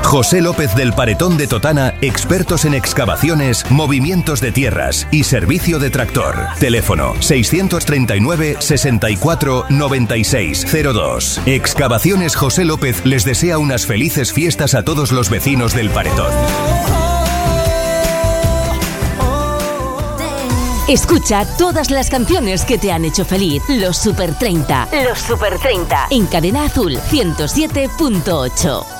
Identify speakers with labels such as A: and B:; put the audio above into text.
A: José López del Paretón de Totana, expertos en excavaciones, movimientos de tierras y servicio de tractor. Teléfono 639 64 96 02. Excavaciones José López les desea unas felices fiestas a todos los vecinos del Paretón.
B: Escucha todas las canciones que te han hecho feliz. Los Super 30. Los Super 30. En Cadena Azul 107.8.